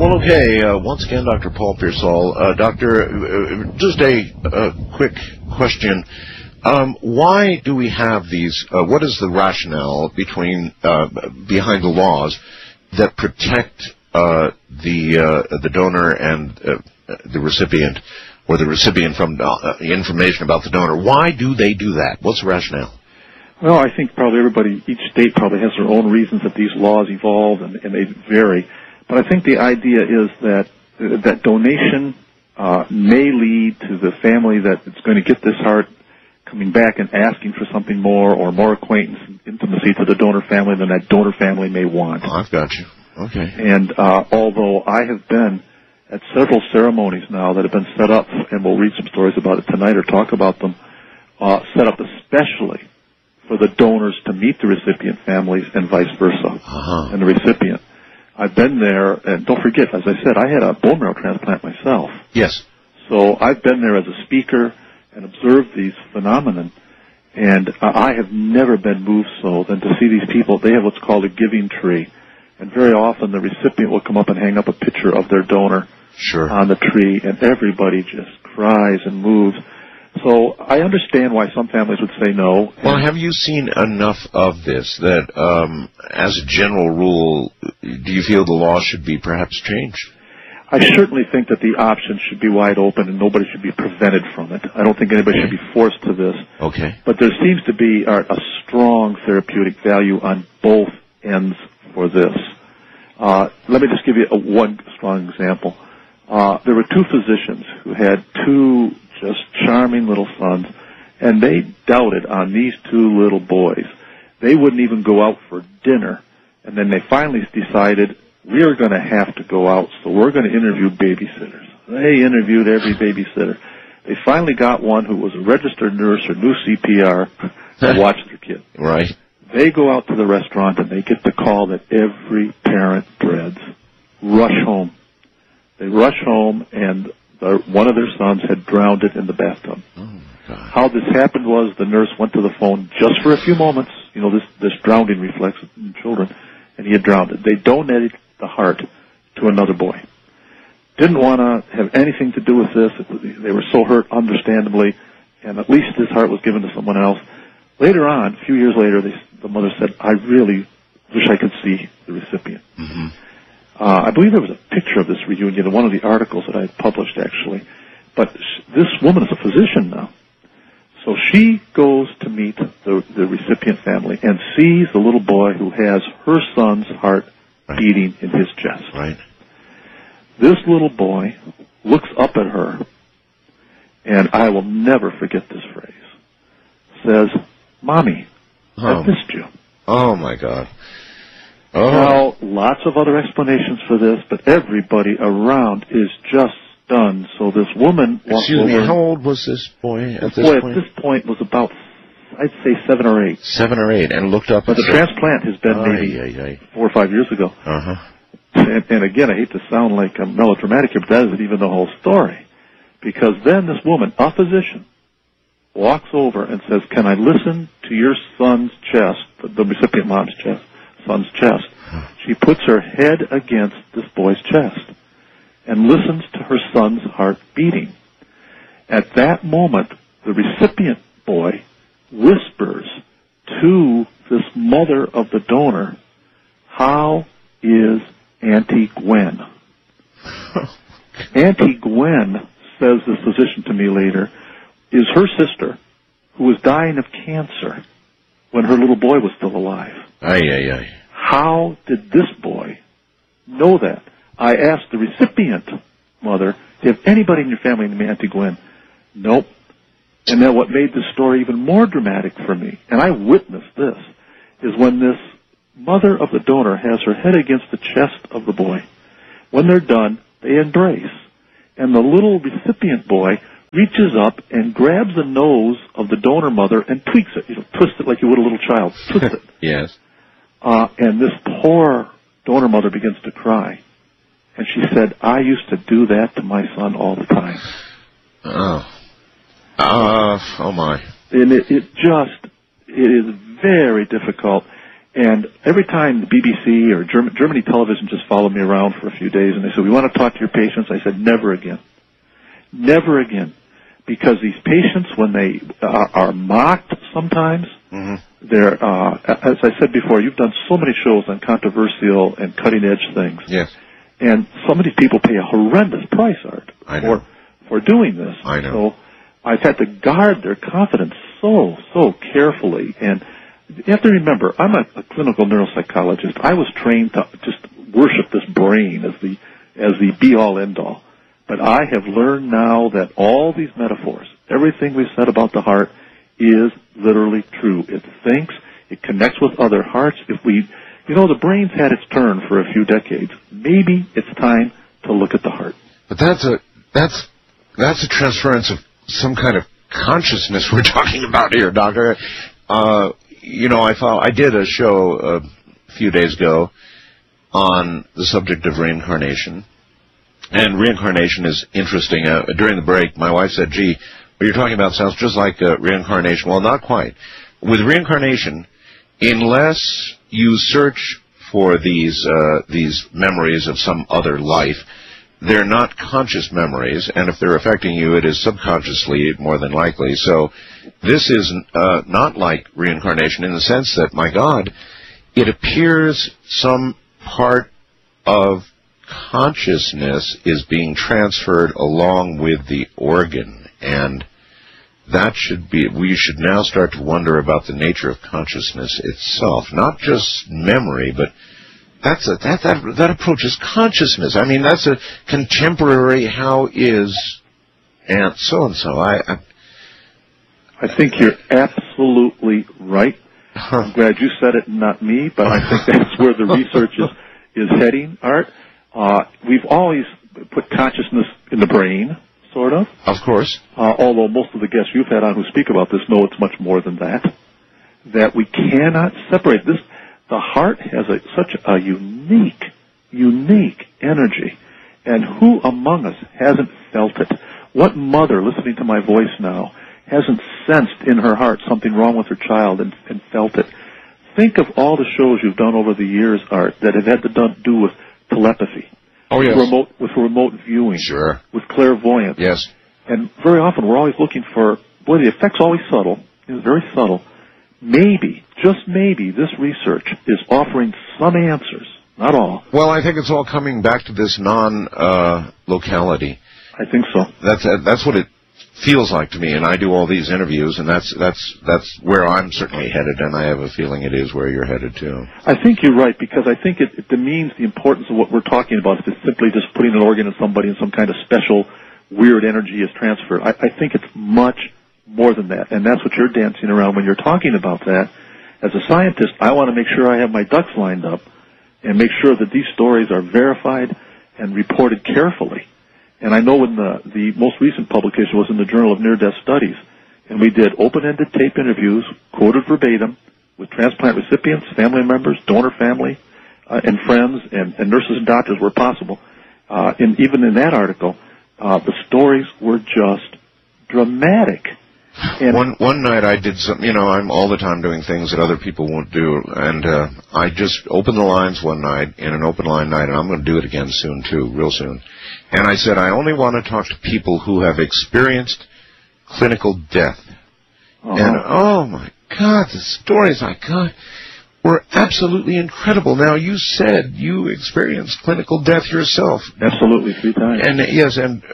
Well, okay, once again, Dr. Paul Pearsall. Doctor, just a quick question. Why do we have these, what is the rationale behind the laws that protect the donor and the recipient, or the recipient from information about the donor? Why do they do that? What's the rationale? Well, I think probably each state probably has their own reasons that these laws evolve, and they vary. But I think the idea is that donation may lead to the family that it's going to get this heart coming back and asking for something more, or more acquaintance and intimacy to the donor family than that donor family may want. Oh, I've got you. Okay. And although I have been at several ceremonies now that have been set up, and we'll read some stories about it tonight or talk about them, set up especially for the donors to meet the recipient families and vice versa, and the recipient. I've been there, and don't forget, as I said, I had a bone marrow transplant myself. Yes. So I've been there as a speaker and observed these phenomena, and I have never been moved so than to see these people. They have what's called a giving tree, and very often the recipient will come up and hang up a picture of their donor on the tree, and everybody just cries and moves. So I understand why some families would say no. Well, have you seen enough of this that, as a general rule, do you feel the law should be perhaps changed? I certainly think that the option should be wide open and nobody should be prevented from it. I don't think anybody should be forced to this. Okay. But there seems to be a strong therapeutic value on both ends for this. Let me just give you one strong example. There were two physicians who had two just charming little sons, and they doubted on these two little boys. They wouldn't even go out for dinner, and then they finally decided, we are going to have to go out, so we're going to interview babysitters. They interviewed every babysitter. They finally got one who was a registered nurse or knew CPR to watch their kid. Right. They go out to the restaurant, and they get the call that every parent dreads. Rush home. They rush home, and one of their sons had drowned it in the bathtub. Oh, God. How this happened was the nurse went to the phone just for a few moments, this drowning reflex in children, and he had drowned it. They donated the heart to another boy. Didn't want to have anything to do with this. They were so hurt, understandably, and at least his heart was given to someone else. Later on, a few years later, the mother said, I really wish I could see the recipient. Mm-hmm. I believe there was a picture of this reunion in one of the articles that I had published, actually. But this woman is a physician now. So she goes to meet the recipient family and sees the little boy who has her son's heart beating in his chest. Right. This little boy looks up at her, and I will never forget this phrase, says, Mommy, I've missed you. Oh, my God. Oh. Now, lots of other explanations for this, but everybody around is just stunned. So this woman walks over. Excuse me, how old was this boy at this point? point? At this point was about, I'd say, 7 or 8. 7 or 8, and looked up. But the transplant has been maybe 4 or 5 years ago. Uh-huh. And again, I hate to sound like I'm melodramatic here, but that isn't even the whole story. Because then this woman, a physician, walks over and says, can I listen to your son's chest, the recipient mom's chest, son's chest? She puts her head against this boy's chest and listens to her son's heart beating. At that moment, the recipient boy whispers to this mother of the donor, how is Auntie Gwen? Auntie Gwen, says this physician to me later, is her sister who was dying of cancer when her little boy was still alive. How did this boy know that? I asked the recipient mother, do you have anybody in your family named Auntie Gwen? Nope. And then what made this story even more dramatic for me, and I witnessed this, is when this mother of the donor has her head against the chest of the boy. When they're done, they embrace. And the little recipient boy reaches up and grabs the nose of the donor mother and tweaks it. Twist it like you would a little child. Twist it. Yes. And this poor donor mother begins to cry. And she said, I used to do that to my son all the time. Oh my. And it is very difficult. And every time the BBC or Germany television just followed me around for a few days, and they said, "We want to talk to your patients." I said, "Never again. Never again." Because these patients, when they are mocked sometimes, they're, as I said before, you've done so many shows on controversial and cutting-edge things. Yes. And some of these people pay a horrendous price, Art, for doing this. I know. So I've had to guard their confidence so carefully. And you have to remember, I'm a clinical neuropsychologist. I was trained to just worship this brain as the be-all, end-all. But I have learned now that all these metaphors, everything we've said about the heart, is literally true. It thinks, it connects with other hearts. The brain's had its turn for a few decades. Maybe it's time to look at the heart. But that's a transference of some kind of consciousness we're talking about here, Doctor. I did a show a few days ago on the subject of reincarnation. And reincarnation is interesting. During the break, my wife said, "Gee, what you're talking about sounds just like reincarnation." Well, not quite. With reincarnation, unless you search for these memories of some other life, they're not conscious memories, and if they're affecting you, it is subconsciously more than likely. So this is not like reincarnation in the sense that, my God, it appears some part of consciousness is being transferred along with the organ, and we should now start to wonder about the nature of consciousness itself, not just memory, but that approaches consciousness. I mean, that's a contemporary how is Aunt so-and-so. I think you're absolutely right. I'm glad you said it and not me, but I think that's where the research is heading, Art. We've always put consciousness in the brain, sort of. Of course. Although most of the guests you've had on who speak about this know it's much more than that. That we cannot separate this. The heart has such a unique energy. And who among us hasn't felt it? What mother, listening to my voice now, hasn't sensed in her heart something wrong with her child and felt it? Think of all the shows you've done over the years, Art, that have had to do with telepathy. Oh, yes. With remote viewing. Sure. With clairvoyance. Yes. And very often we're always looking for, the effect's always subtle. It's very subtle. Maybe, just maybe, this research is offering some answers, not all. Well, I think it's all coming back to this non-locality. I think so. That's what it feels like to me, and I do all these interviews, and that's where I'm certainly headed, and I have a feeling it is where you're headed too. I think you're right, because I think it demeans the importance of what we're talking about. If it's simply just putting an organ in somebody and some kind of special weird energy is transferred. I think it's much more than that, and that's what you're dancing around when you're talking about that. As a scientist, I want to make sure I have my ducks lined up and make sure that these stories are verified and reported carefully. And I know when the most recent publication was in the Journal of Near-Death Studies, and we did open-ended tape interviews, quoted verbatim, with transplant recipients, family members, donor family, and friends, and nurses and doctors where possible. And even in that article, the stories were just dramatic. And one night I did something, I'm all the time doing things that other people won't do, and I just opened the lines one night in an open line night, and I'm going to do it again soon too, real soon. And I said, I only want to talk to people who have experienced clinical death. And oh my God, the stories I got were absolutely incredible. Now, you said you experienced clinical death yourself. Absolutely, 3 times. And yes, and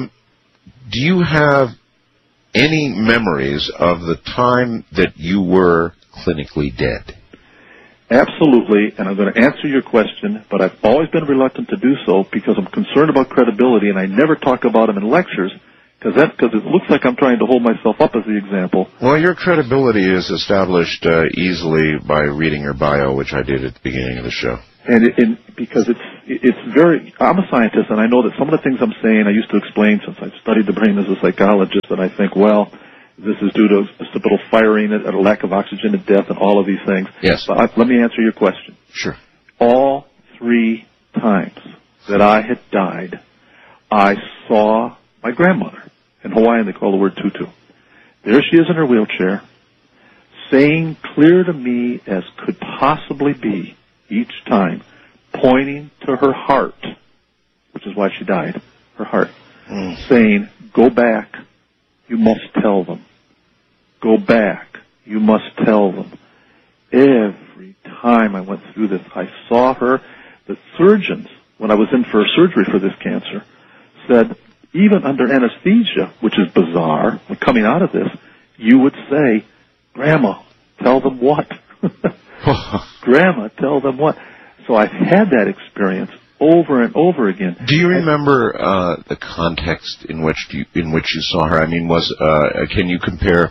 do you have any memories of the time that you were clinically dead? Absolutely, and I'm going to answer your question, but I've always been reluctant to do so because I'm concerned about credibility, and I never talk about them in lectures because it looks like I'm trying to hold myself up as the example. Well, your credibility is established easily by reading your bio, which I did at the beginning of the show. And because it's very, I'm a scientist, and I know that some of the things I'm saying I used to explain since I've studied the brain as a psychologist, and I think, well, this is due to occipital firing, a lack of oxygen at death, and all of these things. Yes. But let me answer your question. Sure. All 3 times that I had died, I saw my grandmother. In Hawaiian, they call the word tutu. There she is in her wheelchair, saying clear to me as could possibly be each time, pointing to her heart, which is why she died, her heart, saying, go back, you must tell them. Go back, you must tell them. Every time I went through this, I saw her. The surgeons, when I was in for surgery for this cancer, said, even under anesthesia, which is bizarre, coming out of this, you would say, Grandma, tell them what? Grandma, tell them what? So I've had that experience over and over again. Do you remember the context in which you saw her? I mean, can you compare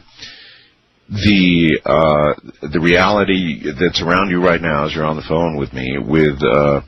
the reality that's around you right now as you're on the phone with me with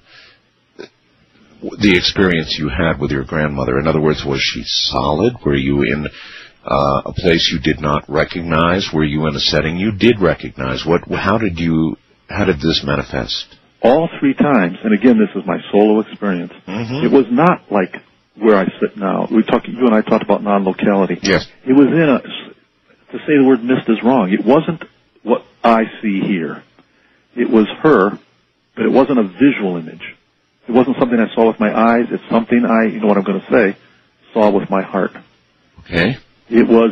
the experience you had with your grandmother? In other words, was she solid? Were you in a place you did not recognize? Were you in a setting you did recognize? How did this manifest? All 3 times, and again, this is my solo experience. Mm-hmm. It was not like where I sit now. You and I talked about non-locality. Yes. It was to say the word mist is wrong. It wasn't what I see here. It was her, but it wasn't a visual image. It wasn't something I saw with my eyes. It's something you know what I'm going to say, saw with my heart. Okay. It was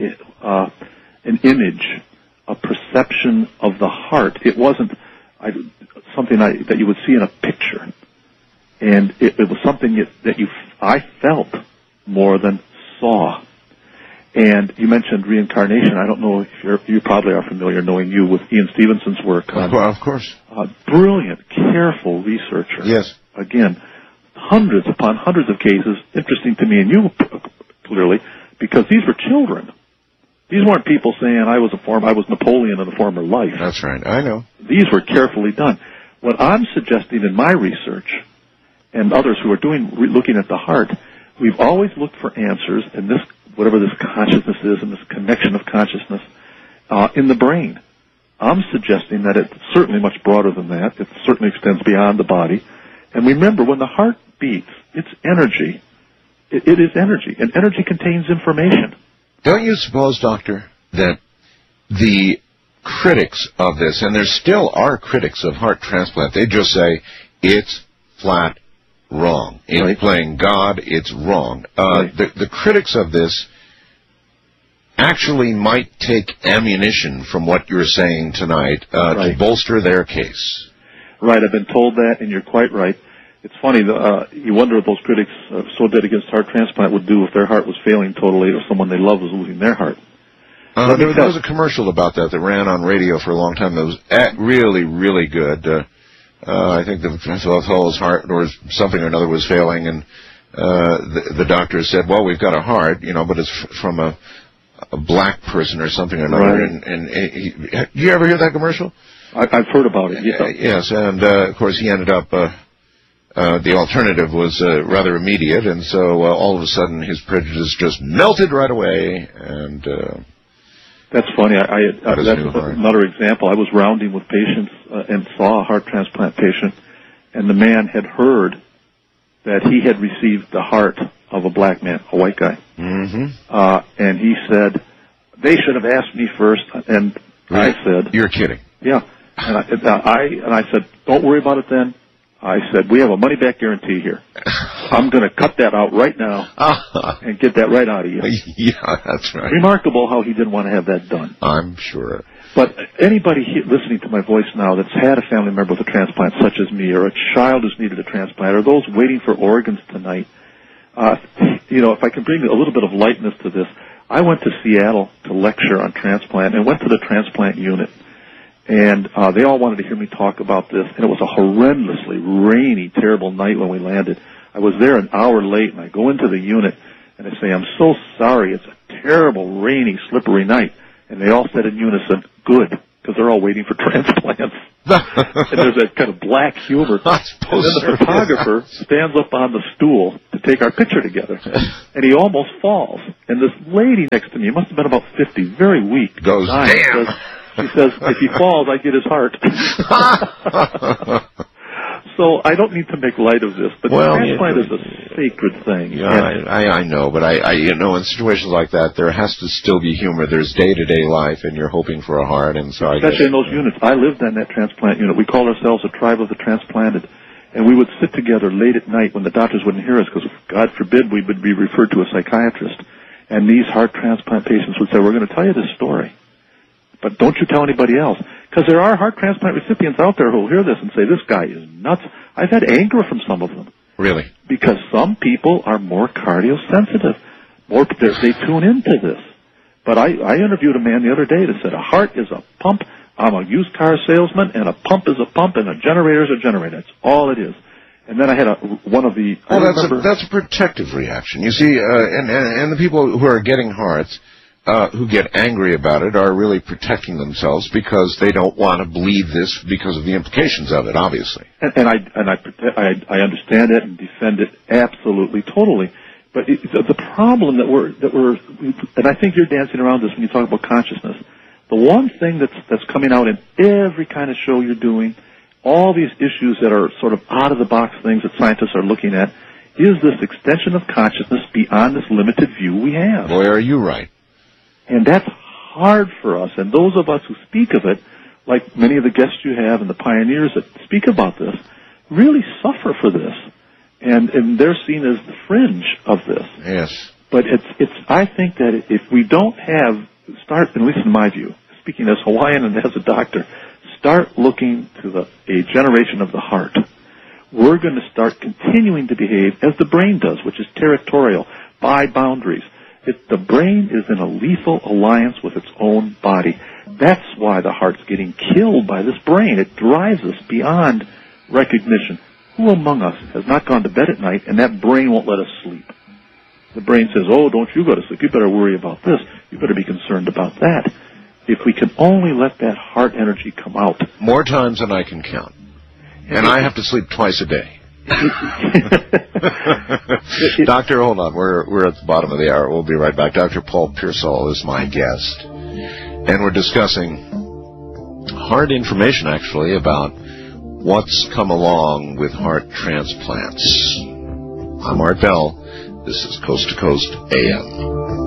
an image, a perception of the heart. It wasn't something that you would see in a picture. And it was something that I felt more than saw. And you mentioned reincarnation. I don't know if you probably are familiar, knowing you, with Ian Stevenson's work. Of course. Brilliant, careful researcher. Yes. Again, hundreds upon hundreds of cases, interesting to me and you clearly, because these were children. These weren't people saying I was Napoleon in a former life. That's right. I know. These were carefully done. What I'm suggesting in my research, and others who are looking at the heart, we've always looked for answers in this, whatever this consciousness is, and this connection of consciousness in the brain. I'm suggesting that it's certainly much broader than that. It certainly extends beyond the body. And remember, when the heart beats, it's energy. It is energy, and energy contains information. Don't you suppose, Doctor, that the critics of this, and there still are critics of heart transplant, they just say, it's flat wrong. In playing God, it's wrong. The critics of this actually might take ammunition from what you're saying tonight to bolster their case. Right, I've been told that, and you're quite right. It's funny, you wonder what those critics so dead against heart transplant would do if their heart was failing totally or someone they love was losing their heart. There was a commercial about that ran on radio for a long time that was really, really good. I think the fellow's heart or something or another was failing, and the doctor said, well, we've got a heart, but it's from a black person or something or another. Right. And you ever hear that commercial? I've heard about it. Yeah. Yes, and of course he ended up... the alternative was rather immediate, and so all of a sudden his prejudice just melted right away. And that's funny. That's another example. I was rounding with patients and saw a heart transplant patient, and the man had heard that he had received the heart of a black man, a white guy. Mm-hmm. And he said, they should have asked me first. And I said... You're kidding. Yeah. And I said, don't worry about it then. I said, we have a money-back guarantee here. I'm going to cut that out right now and get that right out of you. Yeah, that's right. Remarkable how he didn't want to have that done. I'm sure. But anybody listening to my voice now that's had a family member with a transplant, such as me, or a child who's needed a transplant, or those waiting for organs tonight, if I can bring a little bit of lightness to this, I went to Seattle to lecture on transplant and went to the transplant unit. And they all wanted to hear me talk about this, and it was a horrendously rainy, terrible night when we landed. I was there an hour late, and I go into the unit, and I say, I'm so sorry, it's a terrible, rainy, slippery night. And they all said in unison, good, because they're all waiting for transplants. And there's that kind of black humor. And then the photographer stands up on the stool to take our picture together, and he almost falls. And this lady next to me, must have been about 50, very weak, goes, damn! She says, if he falls, I get his heart. So I don't need to make light of this, but transplant is a sacred thing. Yeah, I know, but in situations like that, there has to still be humor. There's day-to-day life, and you're hoping for a heart, and so especially in those units. I lived in that transplant unit. We called ourselves a tribe of the transplanted, and we would sit together late at night when the doctors wouldn't hear us, because God forbid we would be referred to a psychiatrist. And these heart transplant patients would say, "We're going to tell you this story, but don't you tell anybody else." Because there are heart transplant recipients out there who will hear this and say, "This guy is nuts." I've had anger from some of them. Really? Because some people are more cardiosensitive. They tune into this. But I interviewed a man the other day that said, "A heart is a pump. I'm a used car salesman, and a pump is a pump, and a generator is a generator. That's all it is." And then I had one of the... Well, that's a protective reaction. You see, and the people who are getting hearts, who get angry about it, are really protecting themselves because they don't want to believe this because of the implications of it, obviously. And I understand it and defend it absolutely, totally. But the problem that we're, and I think you're dancing around this when you talk about consciousness. The one thing that's coming out in every kind of show you're doing, all these issues that are sort of out-of-the-box things that scientists are looking at, is this extension of consciousness beyond this limited view we have. Boy, are you right. And that's hard for us. And those of us who speak of it, like many of the guests you have and the pioneers that speak about this, really suffer for this. And they're seen as the fringe of this. Yes. But I think that if we don't at least in my view, speaking as Hawaiian and as a doctor, start looking to a generation of the heart, we're going to start continuing to behave as the brain does, which is territorial, by boundaries. The brain is in a lethal alliance with its own body. That's why the heart's getting killed by this brain. It drives us beyond recognition. Who among us has not gone to bed at night and that brain won't let us sleep? The brain says, "Oh, don't you go to sleep. You better worry about this. You better be concerned about that." If we can only let that heart energy come out. More times than I can count. And I have to sleep twice a day. Doctor, hold on. We're at the bottom of the hour. We'll be right back. Dr. Paul Pearsall is my guest. And we're discussing hard information, actually, about what's come along with heart transplants. I'm Art Bell. This is Coast to Coast AM.